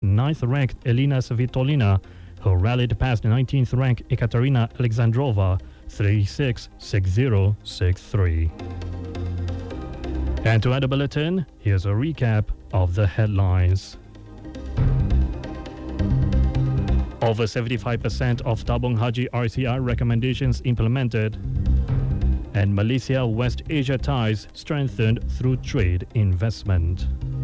9th-ranked Elina Svitolina, who rallied past 19th-ranked Ekaterina Alexandrova 3-6, 6-0, 6-3. And to add a bulletin, here's a recap of the headlines. Over 75% of Tabung Haji RCI recommendations implemented, and Malaysia-West Asia ties strengthened through trade investment.